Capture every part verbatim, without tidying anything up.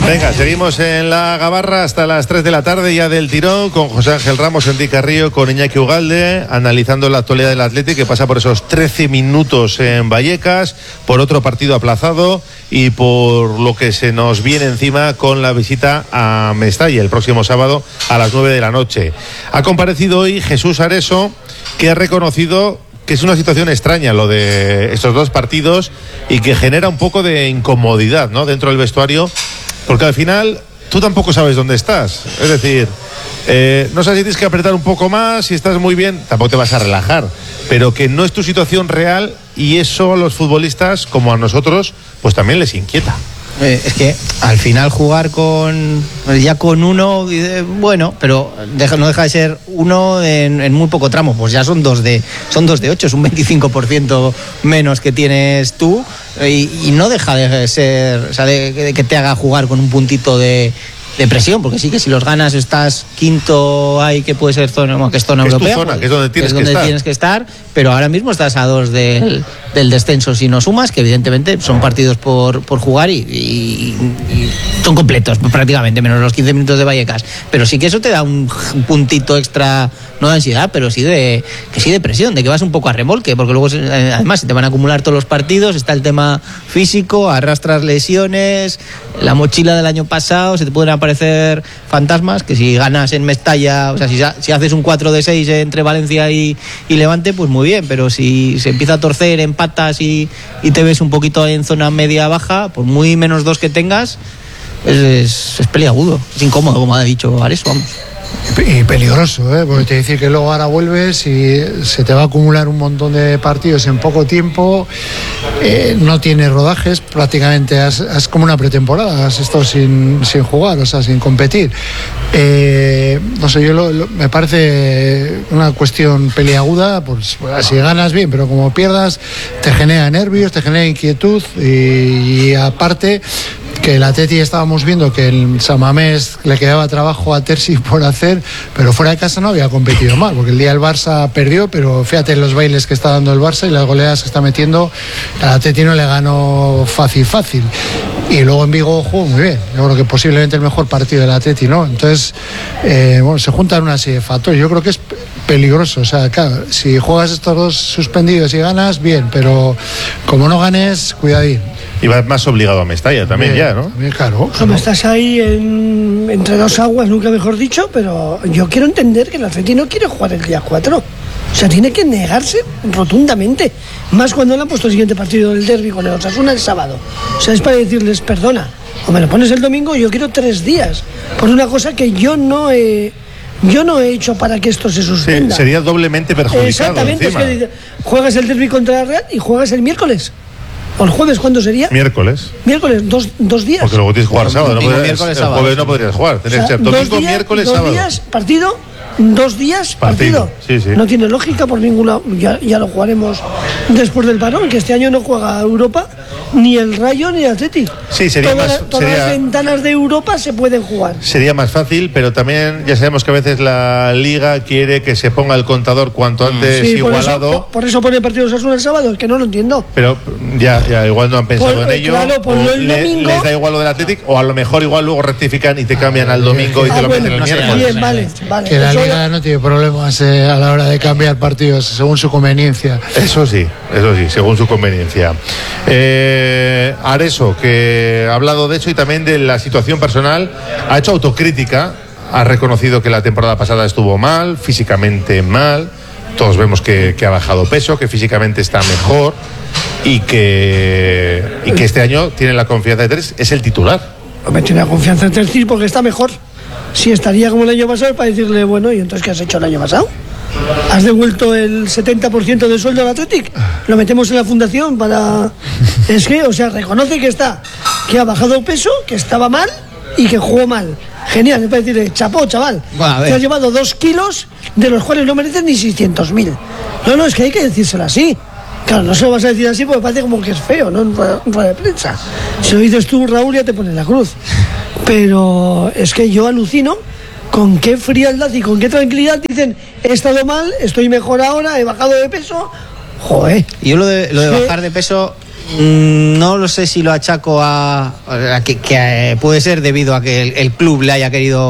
Venga, seguimos en la Gabarra hasta las tres de la tarde ya del tirón, con José Ángel Ramos, Enrique Carrillo, con Iñaki Ugalde, analizando la actualidad del Athletic, que pasa por esos trece minutos en Vallecas, por otro partido aplazado y por lo que se nos viene encima con la visita a Mestalla el próximo sábado a las nueve de la noche. Ha comparecido hoy Jesús Areso, que ha reconocido que es una situación extraña lo de estos dos partidos y que genera un poco de incomodidad, ¿no?, dentro del vestuario, porque al final tú tampoco sabes dónde estás. Es decir, eh, no sabes si tienes que apretar un poco más, si estás muy bien, tampoco te vas a relajar, pero que no es tu situación real, y eso a los futbolistas, como a nosotros, pues también les inquieta. Eh, es que al final jugar con ya con uno, bueno, pero deja, no deja de ser uno en, en muy poco tramo, pues ya son dos de son dos de ocho, es un veinticinco por ciento menos que tienes tú, y, y no deja de ser, o sea, de, de que te haga jugar con un puntito de de presión, porque sí que si los ganas estás quinto ahí, que puede ser zona, bueno, que es zona que europea, es tu zona, pues, que es donde tienes, es donde que, estar. tienes que estar, pero ahora mismo estás a dos del, del descenso si no sumas, que evidentemente son partidos por, por jugar y, y, y son completos prácticamente, menos los quince minutos de Vallecas, pero sí que eso te da un, un puntito extra, no de ansiedad, pero sí de que sí de presión, de que vas un poco a remolque, porque luego eh, además se te van a acumular todos los partidos, está el tema físico, arrastras lesiones, la mochila del año pasado, se te pueden aparecer fantasmas, que si ganas en Mestalla, o sea, si, si haces un cuatro de seis entre Valencia y, y Levante, pues muy bien, pero si se empieza a torcer, empatas y, y te ves un poquito en zona media-baja, por muy menos dos que tengas, es, es, es peliagudo, es incómodo, como ha dicho Areso, vamos. Y peligroso, ¿eh? Porque te dice que luego ahora vuelves y se te va a acumular un montón de partidos en poco tiempo, eh, no tienes rodajes, prácticamente has, has como una pretemporada, has estado sin, sin jugar, o sea, sin competir. Eh, no sé, yo lo, lo, me parece una cuestión peliaguda, pues si ganas bien, pero como pierdas te genera nervios, te genera inquietud y, y aparte que el Atleti estábamos viendo que el San Mamés le quedaba trabajo a Terzi por hacer, pero fuera de casa no había competido mal, porque el día el Barça perdió, pero fíjate los bailes que está dando el Barça y las goleadas que está metiendo, el Atleti no le ganó fácil, fácil. Y luego en Vigo jugó muy bien, yo creo que posiblemente el mejor partido del Atleti, ¿no? Entonces, eh, bueno, se juntan una serie de factores, yo creo que es peligroso, o sea, claro, si juegas estos dos suspendidos y ganas, bien, pero como no ganes, cuidadín. Y vas más obligado a Mestalla también, bien, ya, ¿no? También, claro. Como estás ahí en, entre dos aguas, nunca mejor dicho, pero yo quiero entender que el Atleti no quiere jugar el día cuatro. O sea, tiene que negarse rotundamente. Más cuando le han puesto el siguiente partido del derbi con el Osasuna el sábado. O sea, es para decirles, perdona, o me lo pones el domingo, yo quiero tres días. Por una cosa que yo no he... Yo no he hecho para que esto se suspenda. Sí, sería doblemente perjudicado. Exactamente, encima. es que juegas el derbi contra la Real y juegas el miércoles. ¿O el jueves cuándo sería? Miércoles. Miércoles, dos, dos días. Porque luego tienes que jugar sábado. No podrías, miércoles, el sábado. jueves no podrías jugar. Tendrías O sea, que ser domingo, dos días, miércoles, dos sábado. días, partido, dos días, partido. Partido, sí, sí. No tiene lógica por ninguna. Ya, ya lo jugaremos después del parón, que este año no juega Europa ni el Rayo ni el Atleti. Sí, sería todas, más- todas sería- las ventanas de Europa se pueden jugar. Sería más fácil, pero también ya sabemos que a veces la Liga quiere que se ponga el contador cuanto antes Sí, por igualado. eso, por eso pone partidos Osasuna el sábado, es que no lo entiendo. Pero ya, ya igual no han pensado Por- en ello. claro, ponlo o el le- domingo. les da igual lo del Athletic, o a lo mejor igual luego rectifican y te cambian al domingo y te Ah, lo bueno, meten el no sé, miércoles. bien, vale, vale. Que la Eso- Liga no tiene problemas eh, a la hora de cambiar partidos según su conveniencia. Eso sí, eso sí, según su conveniencia. Eh, Areso, que ha hablado de eso y también de la situación personal, ha hecho autocrítica, ha reconocido que la temporada pasada estuvo mal, físicamente mal, todos vemos que, que ha bajado peso, que físicamente está mejor y que, y que este año tiene la confianza de Terzi, es el titular. Me tiene la confianza en Terzi porque está mejor. Si estaría como el año pasado, para decirle, bueno, ¿y entonces qué has hecho el año pasado? ¿Has devuelto el setenta por ciento del sueldo al Athletic? Lo metemos en la fundación para... Es que, o sea, reconoce que está, que ha bajado peso, que estaba mal y que jugó mal. Genial, es para decirle, chapó, chaval. Bueno, a ver. Te has llevado dos kilos, de los cuales no mereces ni seiscientos mil. No, no, es que hay que decírselo así. Claro, no se lo vas a decir así porque parece como que es feo, ¿no? En rueda de prensa. Si lo dices tú, Raúl, ya te pones la cruz. Pero es que yo alucino con qué frialdad y con qué tranquilidad dicen, he estado mal, estoy mejor ahora, he bajado de peso. Joder. Y yo lo de, lo de Sí. bajar de peso, mmm, no lo sé si lo achaco a, a que, que eh, puede ser debido a que el, el club le haya querido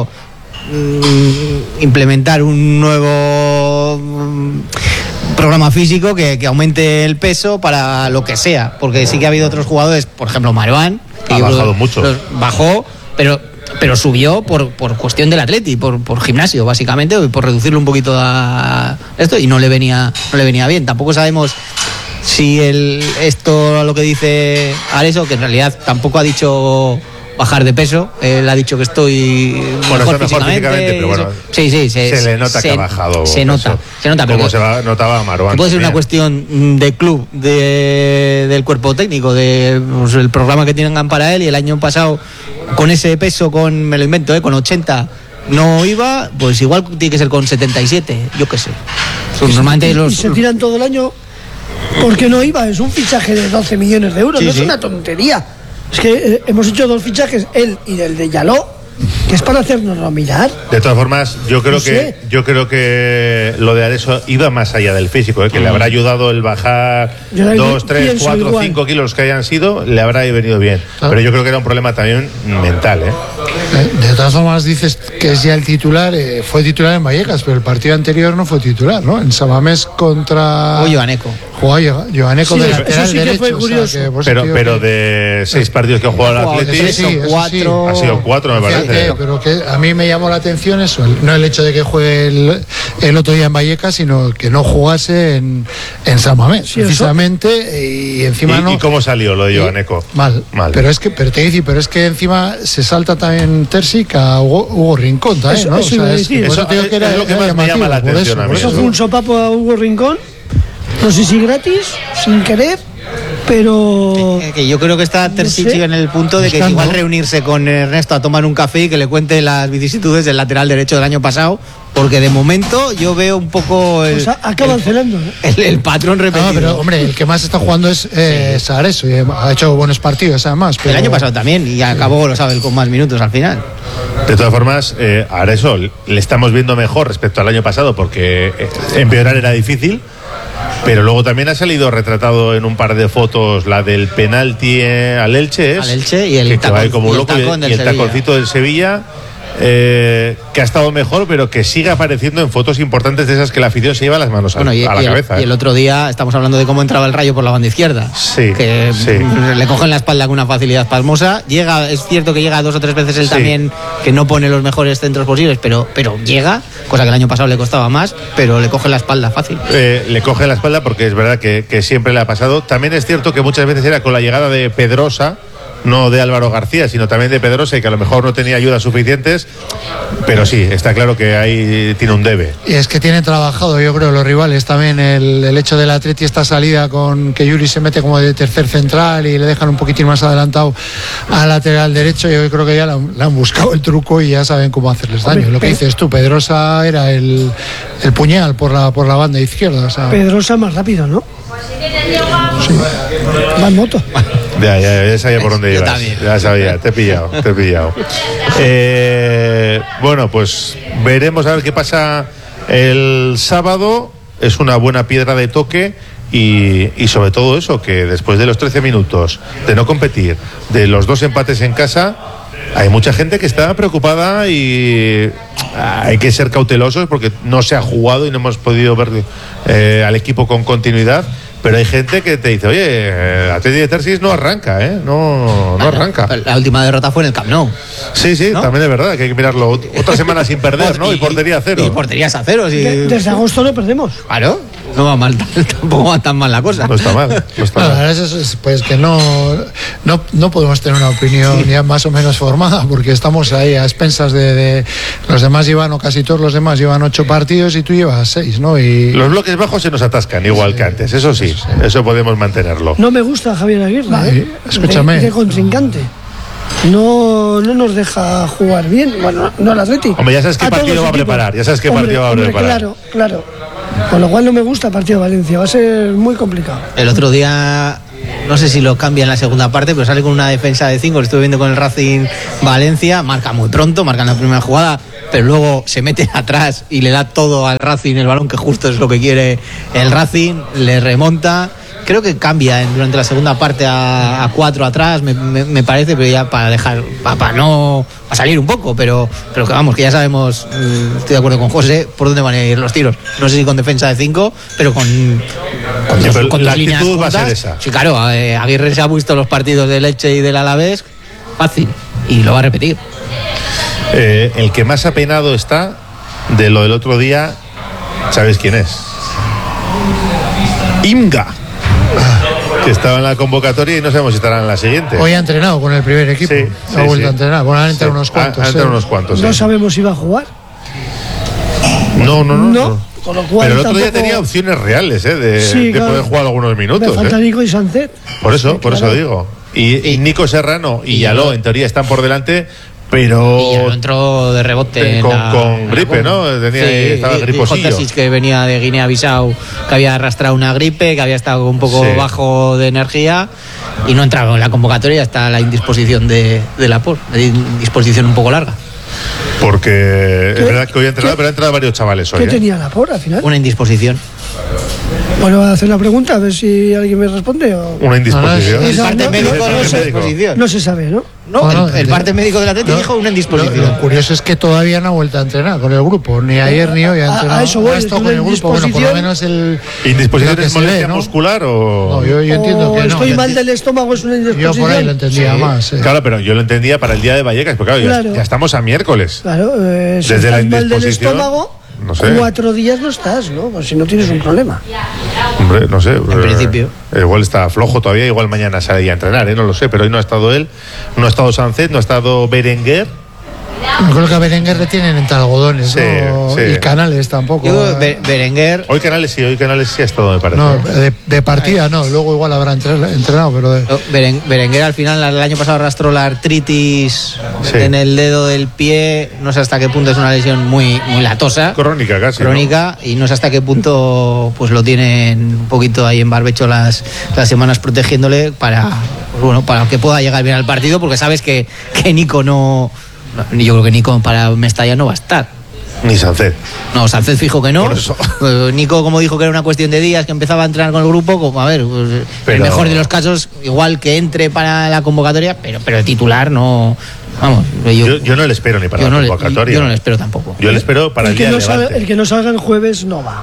mmm, implementar un nuevo mmm, programa físico que, que aumente el peso para lo que sea, porque sí que ha habido otros jugadores, por ejemplo Marwan, que ha bajado los, mucho, los bajó, pero pero subió por, por cuestión del Atleti, por, por gimnasio básicamente, y por reducirlo un poquito a esto, y no le venía no le venía bien. Tampoco sabemos si el esto lo que dice Areso, que en realidad tampoco ha dicho bajar de peso, él ha dicho que estoy bueno, mejor, está mejor físicamente, físicamente, pero bueno, sí, sí, se, se le nota se, que ha bajado. Se nota, eso, se nota, como pero se va, notaba Marwan. puede ser también. una cuestión de club, de, del cuerpo técnico, de pues, el programa que tengan para él, y el año pasado con ese peso, con me lo invento, ¿eh? Con ochenta no iba, pues igual tiene que ser con setenta y siete, yo qué sé. Son normalmente y, los... y se tiran todo el año porque no iba, es un fichaje de doce millones de euros, sí, no sí. es una tontería. Es que eh, hemos hecho dos fichajes, él y el de Yaló, que es para hacernoslo mirar. De todas formas, yo creo No que sé. yo creo que lo de Areso iba más allá del físico, ¿eh? Que le habrá ayudado el bajar Yo dos, tres, pienso cuatro, igual. cinco kilos que hayan sido, le habrá venido bien. Claro. Pero yo creo que era un problema también mental, ¿eh? Eh, De todas formas dices que es ya el titular, eh, fue titular en Vallecas, pero el partido anterior no fue titular, ¿no? En Samamés contra... O Joaneco. Jugaba Joaneco Sí, de eso lateral sí que derecho. fue o sea, curioso. que por eso Pero, digo pero que- de seis partidos que ha jugado el jugado de Atleti, tres, Sí, sí, eso cuatro. sí. ha sido cuatro, me Fíjate, parece. pero que a mí me llamó la atención eso, el- no el hecho de que juegue el, el otro día en Vallecas, sino que no jugase en, en San Mamés, Sí, eso. precisamente, y encima ¿Y, no... y cómo salió lo de y- Joaneco? Mal, Mal. Pero es que, pero te dice, pero es que encima se salta también Terzic a Hugo, Hugo Rincón también, Eso- ¿no? eso iba a es, decir. por eso Eso te digo que era, es lo que era más me llamativo, llama la por atención eso, a por mí. eso Eso fue un sopapo a Hugo Rincón, no sé si gratis, sin querer, pero... Eh, Que yo creo que está Terzic sé. en el punto de que es Buscando. igual reunirse con Ernesto a tomar un café y que le cuente las vicisitudes del lateral derecho del año pasado, porque de momento yo veo un poco el, Pues a- acaban cenando, ¿eh? el, el patrón repetido. No, pero hombre, el que más está jugando es eh, Sareso, y ha hecho buenos partidos además. Pero... El año pasado también, y acabó, lo sabe, con más minutos al final. De todas formas, eh, a Areso le estamos viendo mejor respecto al año pasado, porque eh, empeorar era difícil. Pero luego también ha salido retratado en un par de fotos la del penalti eh, al Elche, es, Al Elche y el que, que va ahí tacón- como y el loco, y tacón del y el Sevilla. taconcito del Sevilla, eh, que ha estado mejor, pero que sigue apareciendo en fotos importantes de esas que la afición se lleva las manos a, Bueno, y, a la y el, cabeza. y el eh. otro día estamos hablando de cómo entraba el Rayo por la banda izquierda. Sí, Que sí. le cogen la espalda con una facilidad pasmosa. Llega, es cierto que llega dos o tres veces él Sí. también, que no pone los mejores centros posibles, pero, pero llega, cosa que el año pasado le costaba más, pero le coge la espalda fácil. Eh, le coge la espalda porque es verdad que, que siempre le ha pasado. También es cierto que muchas veces era con la llegada de Pedrosa, no de Álvaro García, sino también de Pedrosa, y que a lo mejor no tenía ayudas suficientes, pero sí, está claro que ahí tiene un debe. Y es que tienen trabajado, yo creo, los rivales también, el, el hecho del Atleti, esta salida con que Yuri se mete como de tercer central y le dejan un poquitín más adelantado al lateral derecho. Yo creo que ya le han, le han buscado el truco y ya saben cómo hacerles daño. Hombre, Lo que Pe- dices tú, Pedrosa era el, el puñal por la, por la banda izquierda. O sea, Pedrosa más rápido, ¿no? Va en moto. Ya, ya, ya sabía por dónde Yo ibas. también. Ya sabía, te he pillado, te he pillado. Eh, bueno, pues veremos a ver qué pasa el sábado. Es una buena piedra de toque. Y, y sobre todo eso, que después de los trece minutos de no competir, de los dos empates en casa, hay mucha gente que está preocupada y hay que ser cautelosos porque no se ha jugado y no hemos podido ver eh, al equipo con continuidad. Pero hay gente que te dice, oye, el Atleti de Terzic no arranca, ¿eh? No, no arranca. La última derrota fue en el Camp Nou. Sí, sí, ¿no? también es verdad que hay que mirarlo. Ot- Otra semana sin perder, ¿no? Y portería cero. Y porterías a cero. Sí. De- desde agosto no perdemos. Claro, no va mal, tampoco va tan mal la cosa. No está mal, no está no, la mal. verdad es, es, pues que no, no, no podemos tener una opinión ya más o menos formada porque estamos ahí a expensas de, de los demás llevan, o casi todos los demás llevan ocho partidos y tú llevas seis, ¿no? Y Los bloques bajos se nos atascan igual que antes, eso sí, eso podemos mantenerlo. No me gusta Javier Aguirre, Ay, ¿eh? escúchame. De, de contrincante. No, no nos deja jugar bien. Bueno, no el Atleti. Hombre, ya sabes qué A todos partido los va a equipos. preparar, ya sabes qué Hombre, partido va a hombre, preparar. Claro, claro. Con lo cual no me gusta el partido de Valencia. Va a ser muy complicado. El otro día, no sé si lo cambia en la segunda parte, pero sale con una defensa de cinco. Lo estuve viendo con el Racing Valencia. Marca muy pronto, marca en la primera jugada, pero luego se mete atrás y le da todo al Racing, el balón que justo es lo que quiere el Racing, le remonta. creo que cambia en, durante la segunda parte a, a cuatro atrás, me, me, me parece, pero ya para dejar, para, para no, para salir un poco, pero, pero que vamos, que ya sabemos, eh, estoy de acuerdo con José, por dónde van a ir los tiros. No sé si con defensa de cinco, pero con, con, Sí, dos, pero con la dos líneas actitud va a juntas. ser esa. Sí, claro, eh, Aguirre se ha visto los partidos del Elche y del Alavés, fácil, y lo va a repetir. Eh, el que más apenado está de lo del otro día, ¿sabes quién es? Imga, que estaba en la convocatoria y no sabemos si estará en la siguiente. Hoy ha entrenado con el primer equipo. Sí, ha sí, vuelto sí. a entrenar. Bueno, han entrado Sí. unos cuantos. Ha- han entrado eh. unos cuantos, No sí. sabemos si va a jugar. No, no, no. No, no. con lo cual Pero el otro día tampoco- tenía opciones reales, ¿eh? De, Sí, de claro. poder jugar algunos Me minutos. falta ¿eh? Nico y Sánchez. Por eso, Sí, por claro. eso digo. Y, y Nico Serrano y y Yaló, Yaló. en teoría, están por delante, pero Y ya no entró de rebote. en con, la- con en la gripe, comba. ¿no? Tenía, Sí, estaba di- dijo griposillo. Terzic que venía de Guinea-Bissau, que había arrastrado una gripe, que había estado un poco Sí. bajo de energía y no entraba en la convocatoria hasta la indisposición de, de la P O R, de indisposición un poco larga. Porque es ¿Qué? verdad que hoy ha entrado, ¿Qué? pero han entrado varios chavales hoy. ¿Qué ¿eh? tenía la por al final? Una indisposición. Bueno, voy a hacer la pregunta a ver si alguien me responde o... Una indisposición. No, no, El Esa parte no- médico no- de no una sé. indisposición. No se sabe, ¿no? No, No, no, el, el de- parte médico del Atlético No, dijo una Lo, indisposición. lo curioso es que todavía no ha vuelto a entrenar con el grupo, ni ayer ni hoy ha A- a entrenado. eso voy, ha estado es con el una grupo, bueno, por lo indisposición. menos el. ¿Indisposición lo que es se lee, molestia ¿no? muscular o...? No, yo, yo entiendo O que no. estoy Yo mal enti- del estómago, es una Yo indisposición. por ahí lo entendía Sí. más. eh. Claro, pero yo lo entendía para el día de Vallecas, porque claro, ya- Claro. Ya, estamos a miércoles. Claro, eh, si Desde la estás mal del indisposición, estómago, no sé. cuatro días no estás, ¿no? Pues si no tienes un problema. Hombre, no sé. En principio. Igual está flojo todavía, igual mañana sale a entrenar, ¿eh? No lo sé, pero hoy no ha estado él, no ha estado Sánchez, no ha estado Berenguer. Yo creo que a Berenguer le tienen entre algodones, Sí, ¿no? sí. Y Canales tampoco. Yo, eh. Be- Berenguer, Hoy Canales sí, hoy Canales sí ha estado, me parece. No, de, de partida no, luego igual habrá entre- entrenado, pero de- no, Beren- Berenguer al final el año pasado arrastró la artritis Sí. en el dedo del pie, no sé hasta qué punto es una lesión muy, muy latosa. Crónica casi. ¿no? Crónica, y no sé hasta qué punto pues lo tienen un poquito ahí en barbecho las, las semanas protegiéndole para pues, bueno, para que pueda llegar bien al partido, porque sabes que, que Nico no, no- yo creo que Nico para Mestalla no va a estar. Ni Sánchez. No, Sánchez fijo que no. Por eso. Eh, Nico, como dijo que era una cuestión de días, que empezaba a entrenar con el grupo, como a ver, pues, el Pero- mejor de los casos, igual que entre para la convocatoria, pero pero el titular no. Vamos, yo, Yo, yo no le espero ni para yo la no le, convocatoria. yo no le espero tampoco. Yo le espero para el, el, que día no de salga, Levante. el que no salga el jueves no va.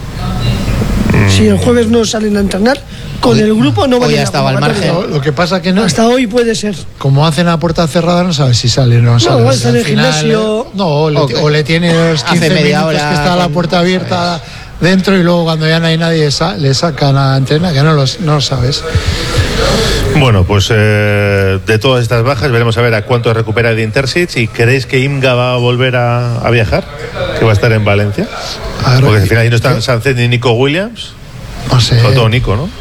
Si el jueves no salen a entrenar, con Hoy- el grupo no va hoy a ya estaba al margen. Lo, lo que pasa que no, Hasta hoy puede ser. como hacen a puerta cerrada, no sabes si sale o no sale. igual O sea, está en al el final, gimnasio. eh, No, o le, Ok. o le tiene los Hace quince media minutos hora que está la con- puerta abierta dentro y luego cuando ya no hay nadie sa- le sacan a entrenar, que no, los, no lo sabes. Bueno, pues eh, de todas estas bajas veremos a ver a cuánto recupera el Intercity. ¿Y creéis que Imga va a volver a, a viajar? ¿Que va a estar en Valencia? A ver, Porque al final ahí no están yo- Sánchez ni Nico Williams. No sé. Sobre todo Nico, ¿no?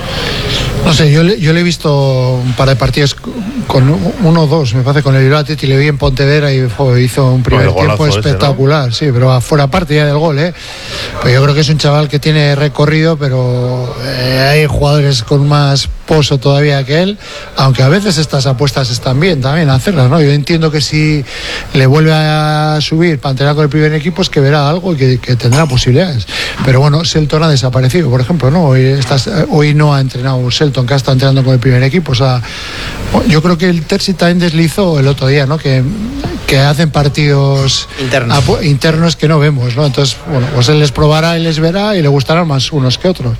No sé, yo le, yo le he visto un par de partidos con uno o dos, me parece, con el Bilbao Athletic, le vi en Pontevedra y jo, hizo un primer el golazo tiempo ese, ¿no? espectacular, sí, pero fuera parte ya del gol, ¿eh? Pero yo creo que es un chaval que tiene recorrido, pero eh, hay jugadores con más pozo todavía que él, aunque a veces estas apuestas están bien también hacerlas, ¿no? Yo entiendo que si le vuelve a subir para entrenar con el primer equipo es que verá algo y que, que tendrá posibilidades. Pero bueno, Selton ha desaparecido, por ejemplo, ¿no? Hoy, estás, hoy no ha entrenado Selton, que ha estado entrenando con el primer equipo. O sea, yo creo que el Terzi también deslizó el otro día, ¿no? Que, que hacen partidos Internos. apu- internos que no vemos, ¿no? Entonces, bueno, pues él les probará y les verá y le gustarán más unos que otros.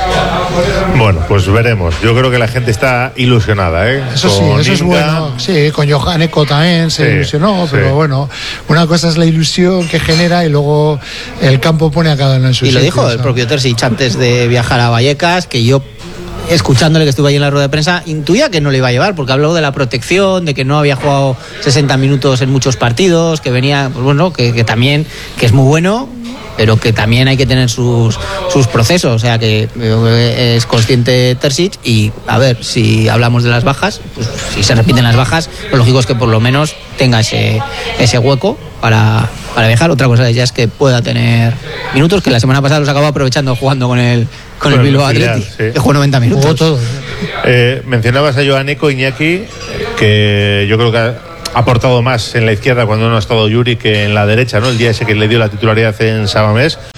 Bueno, pues veremos. Yo creo que la gente está ilusionada, ¿eh? Eso sí, Con eso es Imga. bueno. Sí, con Johan Eco también se Sí, ilusionó, pero sí. bueno, una cosa es la ilusión que genera y luego el campo pone a cada uno en su Y lo sitio, dijo o el sea. propio Terzic antes de viajar a Vallecas, que yo, escuchándole que estuve ahí en la rueda de prensa, intuía que no le iba a llevar, porque habló de la protección, de que no había jugado sesenta minutos en muchos partidos, que venía, pues bueno, que, que también, que es muy bueno, pero que también hay que tener sus, sus procesos, o sea que eh, es consciente Terzic. Y a ver, si hablamos de las bajas, pues si se repiten las bajas, lo lógico es que por lo menos tenga ese, ese hueco para, para viajar. Otra cosa ya es que pueda tener minutos, que la semana pasada los acabó aprovechando jugando con el con el Con el Bilbao filial, Athletic, sí. que jugó noventa minutos. Jugó todo. Eh, mencionabas a Joan Eco, Iñaki, que yo creo que ha aportado más en la izquierda cuando no ha estado Yuri que en la derecha, ¿no? El día ese que le dio la titularidad en Samamés.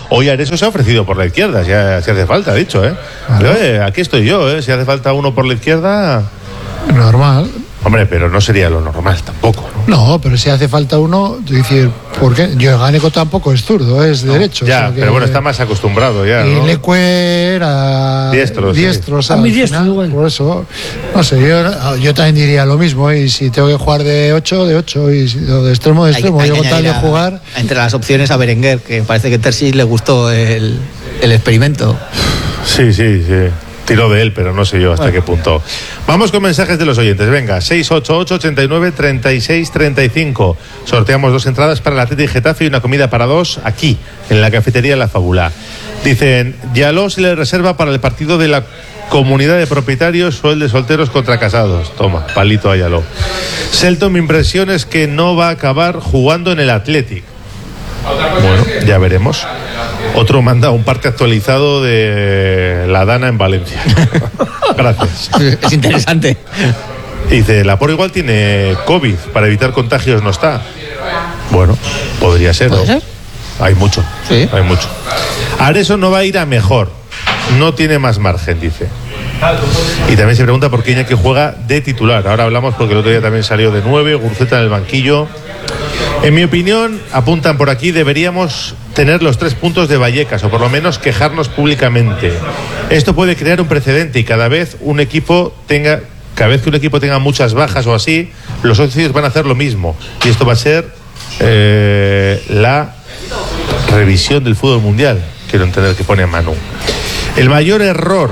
Hoy Areso se ha ofrecido por la izquierda, si, ha, si hace falta, ha dicho, ¿eh? Pero, eh, aquí estoy yo, ¿eh? Si hace falta uno por la izquierda... Normal. Hombre, pero no sería lo normal tampoco, ¿no? No, pero si hace falta uno, decir, ¿por qué? Yo Ganeco tampoco es zurdo, es no, derecho. Ya, o sea que, pero bueno, está más acostumbrado ya, y ¿no? Leque era diestro, diestro, sí. ¿sabes? A mi diestro igual. Por eso, no sé, yo, yo también diría lo mismo, y si tengo que jugar de ocho, de ocho, y si, de extremo, de extremo, hay, hay yo con tal de a, jugar... Entre las opciones a Berenguer, que parece que Terzi le gustó el, el experimento. Sí, sí, sí. Tiró de él, pero no sé yo hasta bueno. qué punto. Vamos con mensajes de los oyentes. Venga, seis ocho ocho, ochenta y nueve, treinta y seis, treinta y cinco. Sorteamos dos entradas para el Atlético Getafe y una comida para dos aquí, en la cafetería La Fábula. Dicen, Yaló se le reserva para el partido de la Comunidad de Propietarios o el de solteros contra casados. Toma, palito a Yaló. Selton, mi impresión es que no va a acabar jugando en el Atlético. Bueno, ya veremos. Otro manda un parte actualizado de la Dana en Valencia. Gracias. Es interesante. Dice, la Por igual tiene COVID, para evitar contagios no está. Bueno, podría ser, ¿no? ¿Puede ser? Hay mucho, sí. hay mucho. Areso no va a ir a mejor, no tiene más margen, dice. Y también se pregunta por qué Iñaki juega de titular. Ahora hablamos porque el otro día también salió de nueve, Guruceta en el banquillo. En mi opinión, apuntan por aquí, deberíamos tener los tres puntos de Vallecas, o por lo menos quejarnos públicamente. Esto puede crear un precedente y cada vez un equipo tenga, cada vez que un equipo tenga muchas bajas o así, los socios van a hacer lo mismo. Y esto va a ser eh, la revisión del fútbol mundial. Quiero entender que pone Manu. El mayor error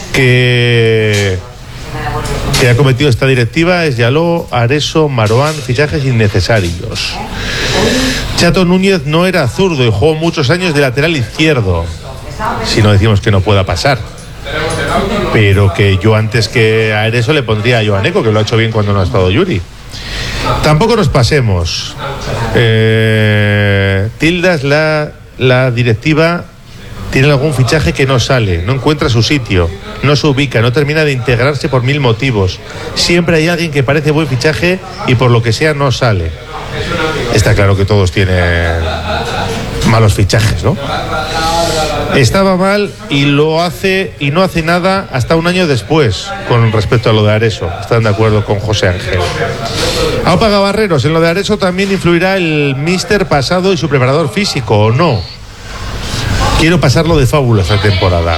que... que ha cometido esta directiva es Yaló, Areso, Maroán, fichajes innecesarios. Chato Núñez no era zurdo y jugó muchos años de lateral izquierdo. Si no decimos que no pueda pasar. Pero que yo antes que a Areso le pondría a Joaneco, que lo ha hecho bien cuando no ha estado Yuri. Tampoco nos pasemos. Eh, tildas la, la directiva... Tiene algún fichaje que no sale, no encuentra su sitio, no se ubica, no termina de integrarse por mil motivos. Siempre hay alguien que parece buen fichaje y por lo que sea no sale. Está claro que todos tienen malos fichajes, ¿no? Estaba mal y lo hace y no hace nada hasta un año después con respecto a lo de Areso. Están de acuerdo con José Ángel. Aupa Gabarreros, en lo de Areso también influirá el míster pasado y su preparador físico, ¿o no? Quiero pasarlo de fábula esta temporada.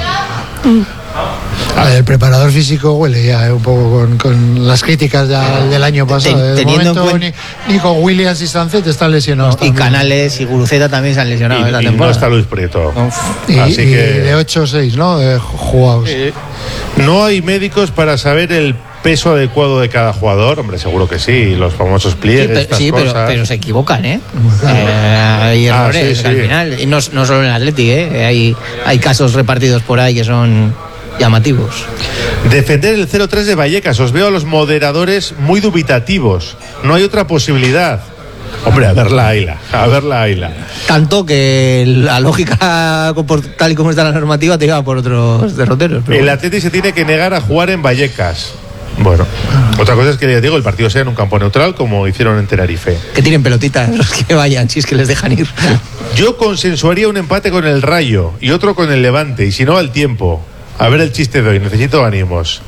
A ver, el preparador físico huele ya eh, un poco con, con las críticas ya del año pasado. Ten, de momento cuen... ni, ni con Williams y Sánchez están lesionados. No, y Canales y Guruceta también se han lesionado y, esta y temporada. No está Luis Prieto. Y, Así y que... de ocho o seis, ¿no? De jugados. Eh, no hay médicos para saber el peso adecuado de cada jugador. Hombre, seguro que sí. Los famosos pliegues, sí, pero, estas sí, cosas. Pero, pero se equivocan, ¿eh? eh hay errores ah, sí, sí. al final. Y no, no solo en Atleti, ¿eh? Hay, hay casos repartidos por ahí que son llamativos. Defender el cero tres de Vallecas. Os veo a los moderadores muy dubitativos. No hay otra posibilidad. Hombre, a ver la Aila, a ver la Aila. Tanto que la lógica, tal y como está la normativa, te lleva por otros derroteros. El bueno. Atleti se tiene que negar a jugar en Vallecas. Bueno, otra cosa es que ya digo, el partido sea en un campo neutral como hicieron en Tenerife. Que tiren pelotitas los que vayan, si es que les dejan ir. Yo consensuaría un empate con el Rayo y otro con el Levante, y si no al tiempo. A ver el chiste de hoy, necesito ánimos.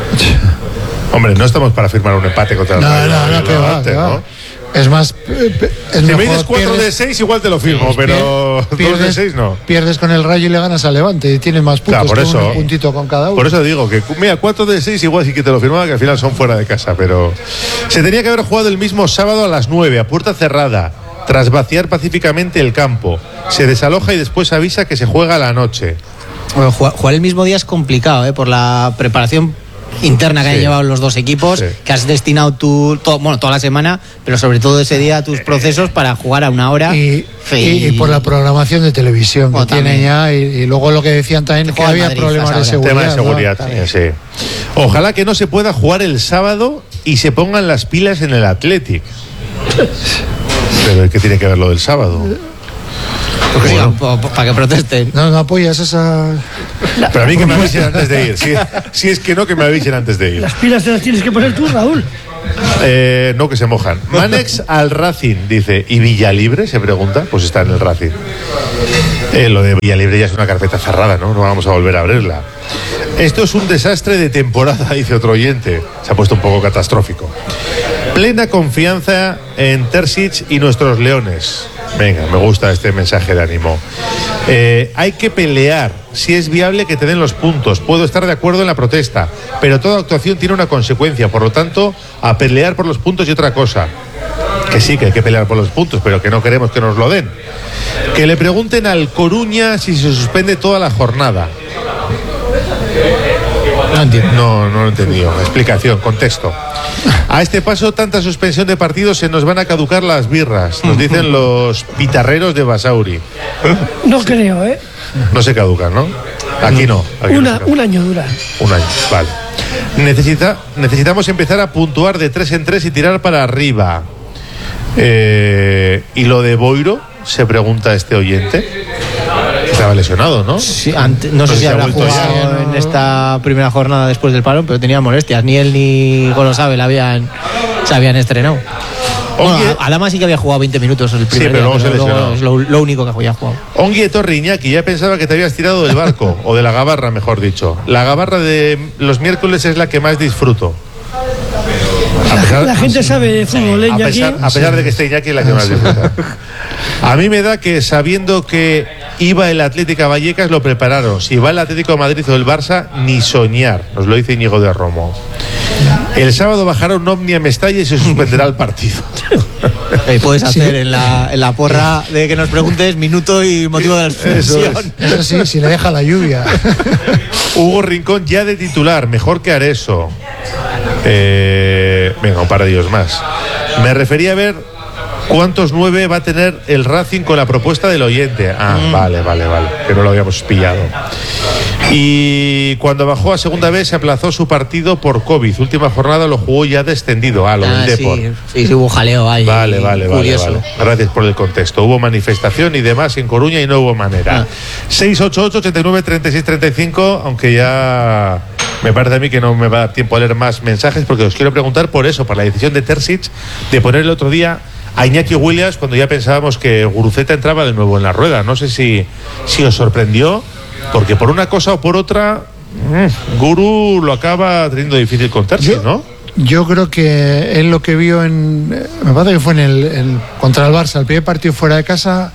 Hombre, no estamos para firmar un empate contra el no, Rayo. No, no, no, que Levante, va, que ¿no? va. Es más, es si mejor, me dices cuatro de seis, igual te lo firmo, pero dos de seis no. Pierdes con el Rayo y le ganas al Levante y tienes más puntos, claro, por eso, con un puntito con cada uno. Por eso digo que, mira, cuatro de seis igual sí que te lo firmaba, que al final son fuera de casa, pero se tenía que haber jugado el mismo sábado a las nueve, a puerta cerrada, tras vaciar pacíficamente el campo. Se desaloja y después avisa que se juega a la noche. Bueno, jugar el mismo día es complicado, ¿eh? Por la preparación interna que sí. han llevado los dos equipos, sí. que has destinado tu, todo, bueno, toda la semana, pero sobre todo ese día tus procesos para jugar a una hora. Y, y, y por la programación de televisión bueno, que también. tienen ya, y, y luego lo que decían también, que había Madrid, problemas de seguridad. Tema de seguridad, ¿no? también, sí. Ojalá que no se pueda jugar el sábado y se pongan las pilas en el Athletic. Pero ¿qué tiene que ver lo del sábado? Porque bueno. digan, para que protesten. No, no apoyas esa... Pero a mí que me avisen antes de ir. Si, si es que no, que me avisen antes de ir. Las pilas te las tienes que poner tú, Raúl. Eh, no, que se mojan. Manex al Racing, dice. ¿Y Villalibre? Se pregunta. Pues está en el Racing. Eh, lo de Villalibre ya es una carpeta cerrada, ¿no? No vamos a volver a abrirla. Esto es un desastre de temporada, dice otro oyente. Se ha puesto un poco catastrófico. Plena confianza en Terzic y nuestros leones. Venga, me gusta este mensaje de ánimo. Eh, hay que pelear. Si es viable que te den los puntos. Puedo estar de acuerdo en la protesta, pero toda actuación tiene una consecuencia. Por lo tanto, a pelear por los puntos y otra cosa. Que sí, que hay que pelear por los puntos, pero que no queremos que nos lo den. Que le pregunten al Coruña si se suspende toda la jornada. No entiendo. No, no lo he entendido. Explicación, contexto. A este paso, tanta suspensión de partidos, se nos van a caducar las birras, nos dicen los pitarreros de Basauri. No creo, ¿eh? No se caducan, ¿no? Aquí no. Aquí Una, no un año dura. Un año, vale. Necesita, necesitamos empezar a puntuar de tres en tres y tirar para arriba. Eh, ¿Y lo de Boiro? Se pregunta este oyente. Estaba lesionado, ¿no? Sí, ante, no sé Pues si se ha habrá vuelto jugado ya. en esta primera jornada después del parón, pero tenía molestias. Ni él ni Golosabel habían, se habían estrenado. Bueno, Ongue- Adama sí que había jugado veinte minutos el primer Sí, pero día, luego se luego lesionó. es lo, lo único que había jugado. Ongue Torri, Iñaki, ya pensaba que te habías tirado del barco, o de la gabarra, mejor dicho. La gabarra de los miércoles es la que más disfruto. A La, pesar- la gente sabe de fútbol, ¿eh, A Iñaki? pesar, a pesar de que esté Iñaki, es la que más disfruta. A mí me da que sabiendo que iba el Atlético a Vallecas, lo prepararon. Si va el Atlético de Madrid o el Barça, ni soñar. Nos lo dice Íñigo de Romo. El sábado bajará un ovni a Mestalla y se suspenderá el partido. Eh, puedes hacer en, la, en la porra de que nos preguntes minuto y motivo de la Eso suspensión. es. Eso sí, si le deja la lluvia. Hugo Rincón ya de titular, mejor que Areso. Eh, venga, un par de ellos más. Me refería a ver cuántos nueve va a tener el Racing con la propuesta del oyente. Ah, mm. vale, vale, vale, que no lo habíamos pillado. Y cuando bajó a segunda vez se aplazó su partido por COVID. Última jornada lo jugó ya descendido. Ah, lo Ah, del sí, Depor. sí, sí, hubo jaleo ahí. Vale, vale, vale, curioso. vale. Gracias por el contexto. Hubo manifestación y demás en Coruña y no hubo manera. Ah. seis ocho ocho, ochenta y nueve, treinta y seis, treinta y cinco, aunque ya me parece a mí que no me va a dar tiempo a leer más mensajes, porque os quiero preguntar por eso, por la decisión de Terzic de poner el otro día a Iñaki Williams cuando ya pensábamos que Guruceta entraba de nuevo en la rueda. No sé si, si os sorprendió, porque por una cosa o por otra, mmm, Guru lo acaba teniendo difícil con Terzic, Yo- ¿no? Yo creo que él lo que vio en. Me parece que fue en el, el- contra el Barça, el primer partido fuera de casa,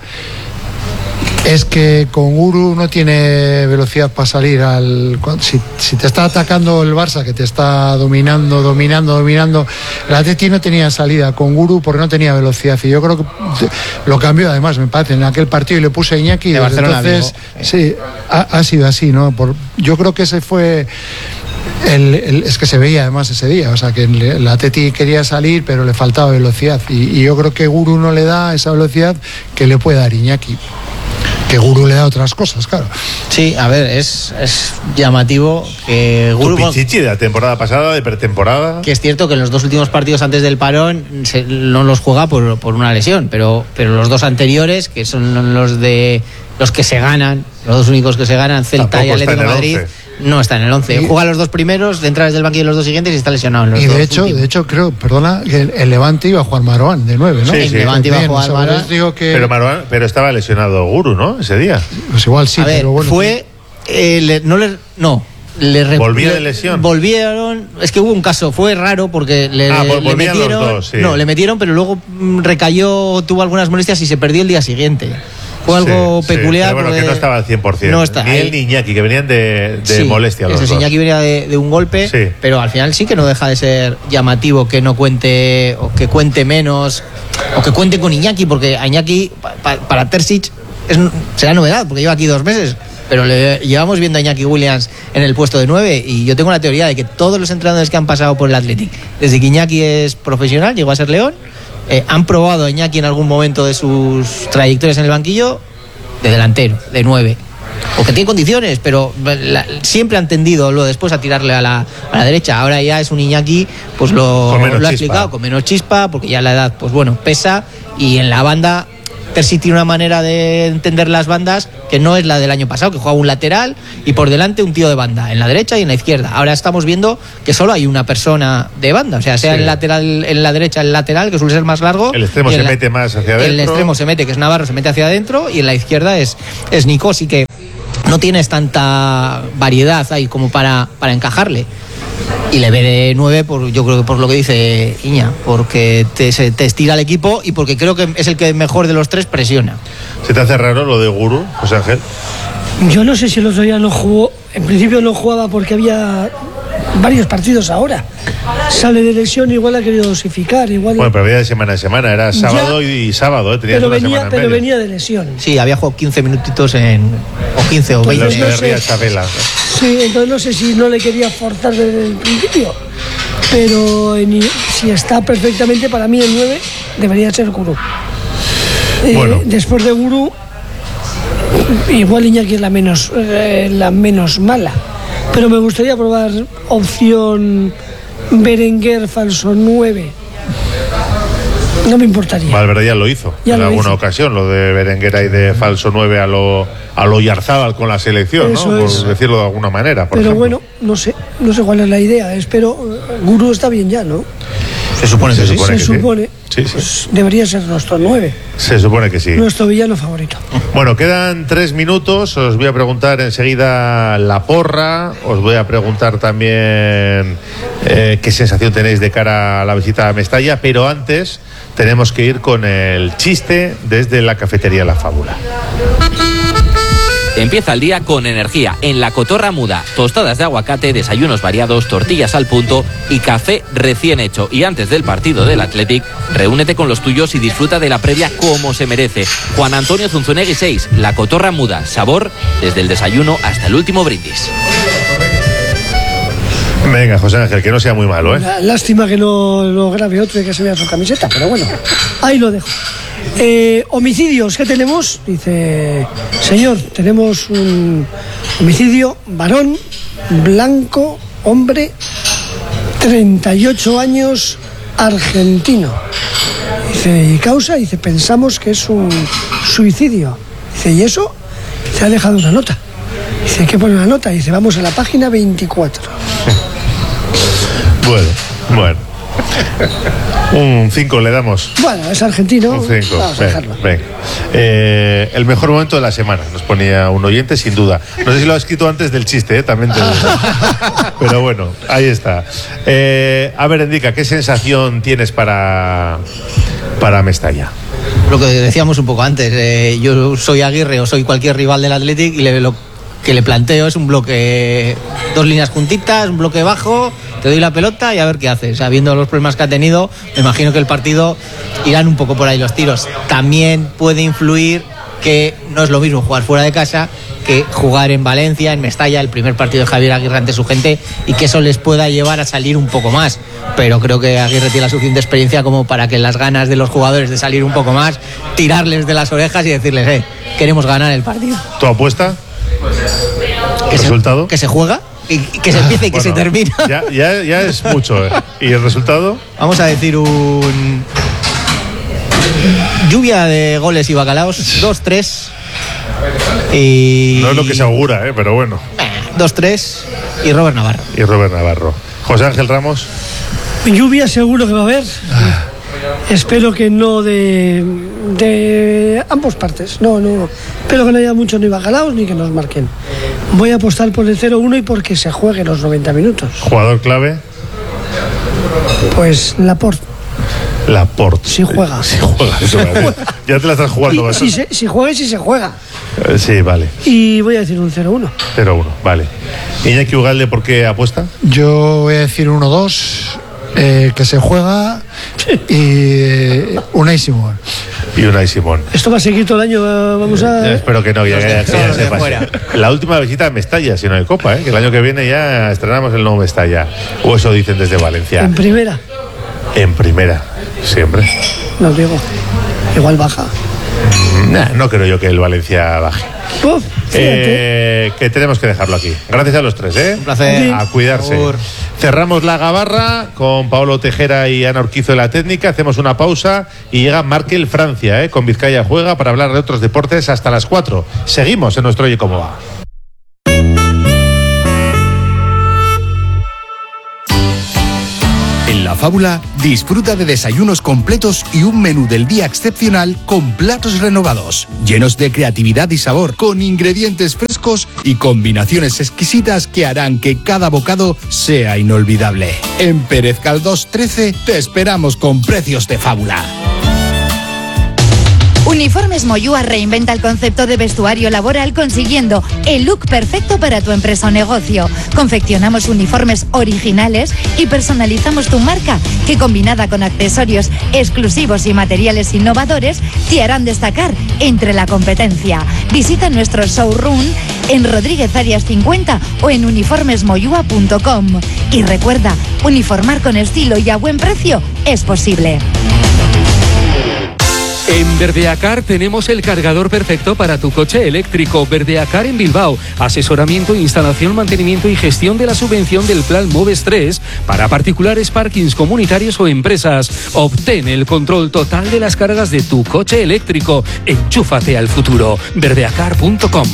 es que con Guru no tiene velocidad para salir al. Si, si te está atacando el Barça, que te está dominando, dominando, dominando, el Atleti no tenía salida con Guru porque no tenía velocidad. Y yo creo que lo cambió, además, me parece, en aquel partido y le puse a Iñaki. Y De desde Barcelona entonces, Vigo. sí, ha, ha sido así, ¿no? Por, yo creo que ese fue. El, el, es que se veía además ese día, o sea que el, el Atleti quería salir pero le faltaba velocidad y, y yo creo que Guru no le da esa velocidad que le puede dar Iñaki, que Guru le da otras cosas, claro. Sí, a ver, es, es llamativo que Guru, Tu Pichichi de la temporada pasada, de pretemporada. que es cierto que en los dos últimos partidos antes del parón se- no los juega por, por una lesión, pero, pero los dos anteriores, que son los de los que se ganan, los dos únicos que se ganan, Celta Tampoco y está Atlético en de el Madrid, once. no está en el once. Y- Juega los dos primeros, entra desde el banquillo de los dos siguientes y está lesionado en los Y dos de hecho, últimos. de hecho creo, perdona, que el, el Levante iba a jugar Maroán de nueve, ¿no? Sí, El sí. Levante iba a Bien, jugar o sea, Maroán. os digo que, Pero, Maruán, pero estaba lesionado Guru, ¿no? Ese día. pues igual sí, a ver, pero bueno. fue eh, le- no le no le re- ¿Volvía le- de lesión? Volvieron, es que hubo un caso, fue raro porque le, Ah, vol- le volvían los metieron, dos, sí. no, le metieron, pero luego mm, recayó, tuvo algunas molestias y se perdió el día siguiente. Fue algo Sí, sí. peculiar. Pero bueno, porque que no estaba al cien por ciento. No está. Ni él ni Iñaki, que venían de, de Sí, molestia los eso, dos. Iñaki venía de, de un golpe, Sí. pero al final sí que no deja de ser llamativo que no cuente, o que cuente menos, o que cuente con Iñaki, porque a Iñaki, pa- pa- para Terzic, es, será novedad, porque lleva aquí dos meses. Pero le llevamos viendo a Iñaki Williams en el puesto de nueve y yo tengo la teoría de que todos los entrenadores que han pasado por el Athletic, desde que Iñaki es profesional, llegó a ser León, eh, han probado a Iñaki en algún momento de sus trayectorias en el banquillo de delantero, de nueve. Porque tiene condiciones, pero la- siempre han tendido lo después a tirarle a la, a la derecha. Ahora ya es un Iñaki, pues lo, Con menos lo ha chispa. explicado, con menos chispa, porque ya la edad, pues bueno, pesa y en la banda Manchester City tiene una manera de entender las bandas que no es la del año pasado, que jugaba un lateral y por delante un tío de banda, en la derecha y en la izquierda. Ahora estamos viendo que solo hay una persona de banda, o sea, sea sí. el lateral, en la derecha el lateral, que suele ser más largo. El extremo se la, mete más hacia adentro. El extremo se mete, que es Navarro, se mete hacia adentro, y en la izquierda es, es Nico, así que no tienes tanta variedad ahí como para, para encajarle. Y le ve de nueve, por, yo creo que por lo que dice Iña, porque te, se, te estira el equipo y porque creo que es el que mejor de los tres presiona. ¿Se te hace raro lo de Guru, José Ángel? Yo no sé si el otro día no jugó, en principio no jugaba porque había varios partidos ahora. Sale de lesión, igual ha querido dosificar, igual. Bueno, pero venía de semana a semana, era sábado ya, y sábado, ¿eh? Tenías pero una venía, semana en pero medio. venía de lesión. Sí, había jugado quince minutitos en, o quince o veinte. Los no de sé. Ría Chabela. Sí, entonces no sé si no le quería forzar desde el principio, pero en, si está perfectamente, para mí el nueve debería ser Guru. Bueno. Eh, después de Guru, igual Iñaki es la menos, eh, la menos mala, pero me gustaría probar opción Berenguer falso nueve. No me importaría. Valverde ya lo hizo ya en lo alguna hizo. ocasión, lo de Berenguer y de falso nueve a lo a lo Yarzábal con la selección, Eso ¿no? es. Por decirlo de alguna manera. Por Pero ejemplo. bueno, no sé, no sé cuál es la idea. Espero, Guru está bien ya, ¿no? Se supone que Se sí. supone Se que sí. supone. Sí, sí. Pues debería ser nuestro nueve, Se supone que sí. nuestro villano favorito. Bueno, quedan tres minutos. Os voy a preguntar enseguida la porra. Os voy a preguntar también eh, qué sensación tenéis de cara a la visita a Mestalla. Pero antes tenemos que ir con el chiste desde la cafetería La Fábula. Empieza el día con energía en La Cotorra Muda. Tostadas de aguacate, desayunos variados, tortillas al punto y café recién hecho. Y antes del partido del Athletic, reúnete con los tuyos y disfruta de la previa como se merece. Juan Antonio Zunzunegui seis, La Cotorra Muda. Sabor desde el desayuno hasta el último brindis. Venga, José Ángel, que no sea muy malo, ¿eh? La- Lástima que no lo grabe otro y que se vea su camiseta, pero bueno, ahí lo dejo. Eh, homicidios, ¿qué tenemos? Dice, señor, tenemos un homicidio, varón, blanco, hombre, treinta y ocho años, argentino. Dice, ¿y causa? Dice, pensamos que es un suicidio. Dice, ¿y eso? Se ha dejado una nota. Dice, hay que poner una nota. Dice, vamos a la página veinticuatro. Bueno, bueno. Un cinco le damos. Bueno, es argentino. Un cinco. Vamos a Venga, dejarlo. venga. Eh, el mejor momento de la semana, nos ponía un oyente, sin duda. No sé si lo ha escrito antes del chiste, ¿eh? También te digo. Pero bueno, ahí está. Eh, a ver, Indica, ¿qué sensación tienes para, para Mestalla? Lo que decíamos un poco antes, eh, yo soy Aguirre o soy cualquier rival del Athletic y le, lo que le planteo es un bloque, dos líneas juntitas, un bloque bajo, te doy la pelota y a ver qué haces. Sabiendo los problemas que ha tenido, me imagino que el partido irán un poco por ahí los tiros. También puede influir que no es lo mismo jugar fuera de casa que jugar en Valencia, en Mestalla, el primer partido de Javier Aguirre ante su gente, y que eso les pueda llevar a salir un poco más. Pero creo que Aguirre tiene la suficiente experiencia como para que las ganas de los jugadores de salir un poco más, tirarles de las orejas y decirles, eh, queremos ganar el partido. ¿Tu apuesta? Que ¿Resultado? Se, que se juega, y que se empiece y que Bueno, se termina. Ya, ya, ya es mucho, ¿eh? ¿Y el resultado? Vamos a decir un... lluvia de goles y bacalaos, dos tres. Y... No es lo que se augura, ¿eh? Pero bueno. dos tres y Robert Navarro. Y Robert Navarro. José Ángel Ramos. Lluvia seguro que va a haber. Espero que no de, de ambos partes. No, no. Espero que no haya muchos ni bacalaos ni que nos marquen. Voy a apostar por el cero uno y porque se juegue los noventa minutos. Jugador clave. Pues Laporte. Laporte. Si juega. Si juega, eso va a decir. Ya te la estás jugando. Y si, se, si juega y si se juega. Eh, Sí, vale. Y voy a decir un cero uno. cero uno, vale. Iñaki Ugalde, ¿por qué apuesta? Yo voy a decir uno dos, eh, que se juega, y eh, Unai Simón. Y Unai Simón. Esto va a seguir todo el año. Vamos a. Eh, Espero que no, ya, ya, de- ya los se de pase. fuera. La última visita a Mestalla, si no hay Copa, ¿eh? Que el año que viene ya estrenamos el nuevo Mestalla. O eso dicen desde Valencia. En primera. En primera, siempre. No digo. Igual baja. Nah, no creo yo que el Valencia baje. Uf, eh, que tenemos que dejarlo aquí. Gracias a los tres, ¿eh? Un placer. A cuidarse. Por... Cerramos la gabarra con Paolo Tejera y Ana Urquizo de la técnica. Hacemos una pausa y llega Markel Francia, ¿eh? Con Vizcaya Juega, para hablar de otros deportes hasta las cuatro. Seguimos en nuestro Oye Cómo Va. En La Fábula, disfruta de desayunos completos y un menú del día excepcional con platos renovados, llenos de creatividad y sabor, con ingredientes frescos y combinaciones exquisitas que harán que cada bocado sea inolvidable. En Pérez Galdós trece te esperamos con precios de fábula. Uniformes Moyúa reinventa el concepto de vestuario laboral consiguiendo el look perfecto para tu empresa o negocio. Confeccionamos uniformes originales y personalizamos tu marca, que combinada con accesorios exclusivos y materiales innovadores te harán destacar entre la competencia. Visita nuestro showroom en Rodríguez Arias cincuenta o en uniformes moyúa punto com. Y recuerda, uniformar con estilo y a buen precio es posible. En Verdeacar tenemos el cargador perfecto para tu coche eléctrico. Verdeacar en Bilbao. Asesoramiento, instalación, mantenimiento y gestión de la subvención del Plan Moves tres para particulares, parkings comunitarios o empresas. Obtén el control total de las cargas de tu coche eléctrico. Enchúfate al futuro. verdeacar punto com.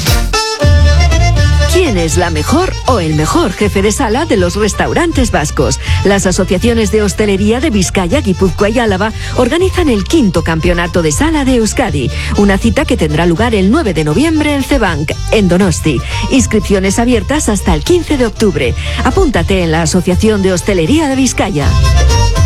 ¿Quién es la mejor o el mejor jefe de sala de los restaurantes vascos? Las asociaciones de hostelería de Vizcaya, Guipúzcoa y Álava organizan el quinto campeonato de sala de Euskadi, una cita que tendrá lugar el nueve de noviembre en Cebank, en Donosti. Inscripciones abiertas hasta el quince de octubre. Apúntate en la Asociación de Hostelería de Vizcaya.